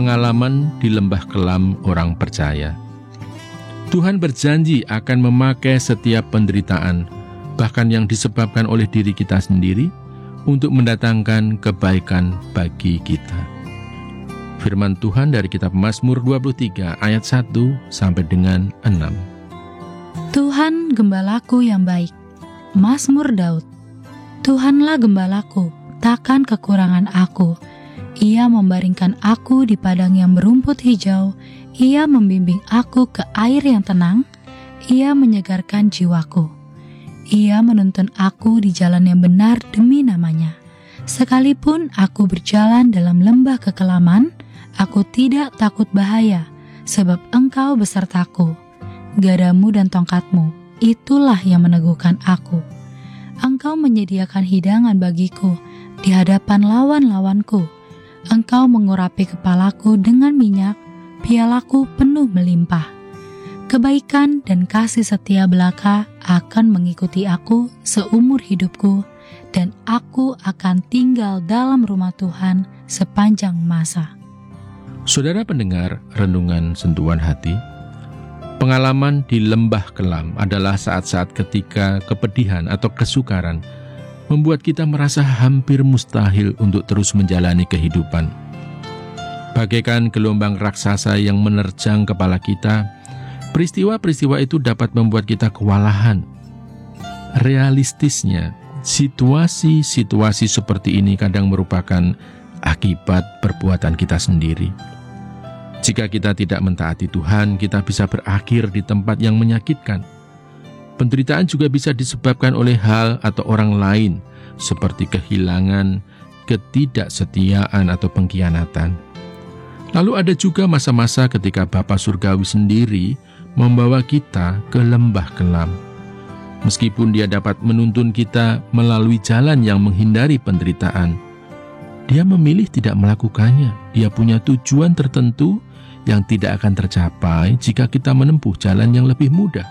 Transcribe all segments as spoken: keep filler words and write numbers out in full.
Pengalaman di lembah kelam orang percaya. Tuhan berjanji akan memakai setiap penderitaan, bahkan yang disebabkan oleh diri kita sendiri, untuk mendatangkan kebaikan bagi kita. Firman Tuhan dari kitab Mazmur dua puluh tiga ayat satu sampai dengan enam. Tuhan gembalaku yang baik. Mazmur Daud. Tuhanlah gembalaku, takkan kekurangan aku. Ia membaringkan aku di padang yang berumput hijau. Ia membimbing aku ke air yang tenang. Ia menyegarkan jiwaku. Ia menuntun aku di jalan yang benar demi namanya. Sekalipun aku berjalan dalam lembah kekelaman, aku tidak takut bahaya, sebab Engkau besertaku. Gadamu dan tongkatmu, itulah yang meneguhkan aku. Engkau menyediakan hidangan bagiku di hadapan lawan-lawanku. Engkau mengurapi kepalaku dengan minyak, pialaku penuh melimpah. Kebaikan dan kasih setia belaka akan mengikuti aku seumur hidupku, dan aku akan tinggal dalam rumah Tuhan sepanjang masa. Saudara pendengar renungan sentuhan hati, pengalaman di lembah kelam adalah saat-saat ketika kepedihan atau kesukaran membuat kita merasa hampir mustahil untuk terus menjalani kehidupan. Bagaikan gelombang raksasa yang menerjang kepala kita, peristiwa-peristiwa itu dapat membuat kita kewalahan. Realistisnya, situasi-situasi seperti ini kadang merupakan akibat perbuatan kita sendiri. Jika kita tidak mentaati Tuhan, kita bisa berakhir di tempat yang menyakitkan. Penderitaan juga bisa disebabkan oleh hal atau orang lain, seperti kehilangan, ketidaksetiaan, atau pengkhianatan. Lalu ada juga masa-masa ketika Bapa Surgawi sendiri membawa kita ke lembah kelam. Meskipun Dia dapat menuntun kita melalui jalan yang menghindari penderitaan, Dia memilih tidak melakukannya. Dia punya tujuan tertentu yang tidak akan tercapai jika kita menempuh jalan yang lebih mudah.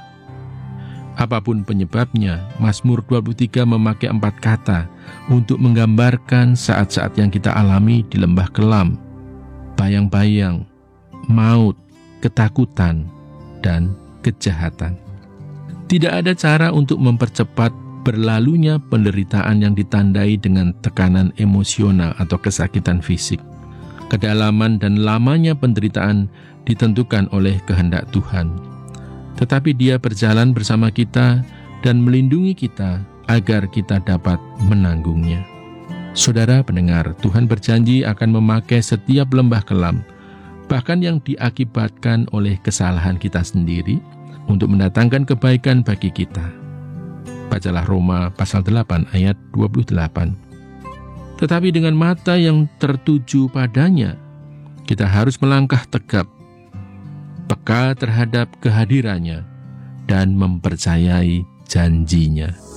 Apapun penyebabnya, Mazmur dua puluh tiga memakai empat kata untuk menggambarkan saat-saat yang kita alami di lembah kelam: bayang-bayang, maut, ketakutan, dan kejahatan. Tidak ada cara untuk mempercepat berlalunya penderitaan yang ditandai dengan tekanan emosional atau kesakitan fisik. Kedalaman dan lamanya penderitaan ditentukan oleh kehendak Tuhan. Tetapi Dia berjalan bersama kita dan melindungi kita agar kita dapat menanggungnya. Saudara pendengar, Tuhan berjanji akan memakai setiap lembah kelam, bahkan yang diakibatkan oleh kesalahan kita sendiri, untuk mendatangkan kebaikan bagi kita. Bacalah Roma pasal delapan ayat dua puluh delapan. Tetapi dengan mata yang tertuju padanya, kita harus melangkah tegap, peka terhadap kehadirannya, dan mempercayai janjinya.